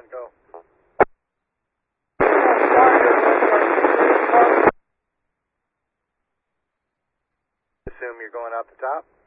1, go. Assume you're going out the top.